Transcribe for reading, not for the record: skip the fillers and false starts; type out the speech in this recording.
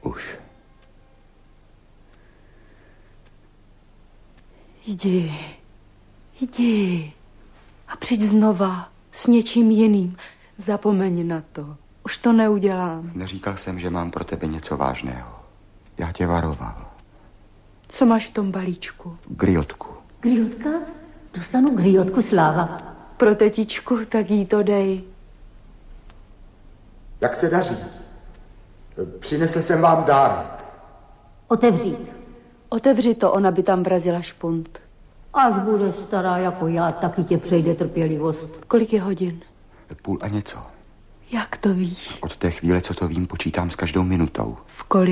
Už. Jdi. A přijď znova s něčím jiným. Zapomeň na to. Už to neudělám. Neříkal jsem, že mám pro tebe něco vážného. Já tě varoval. Co máš v tom balíčku? Griotku. Griotka? Dostanu griotku, Sláva. Pro tetičku, tak jí to dej. Jak se daří? Přinesl jsem vám dárek. Otevřít. Otevři to, ona by tam vrazila špunt. Až budeš stará jako já, taky tě přejde trpělivost. Kolik je hodin? 1:30. Jak to víš? Od té chvíle, co to vím, počítám s každou minutou. V kolik?